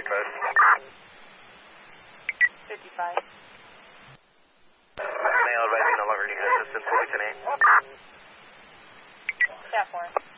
code. 55. Mail advising no longer need assistance, Fulton 8. Cat 4.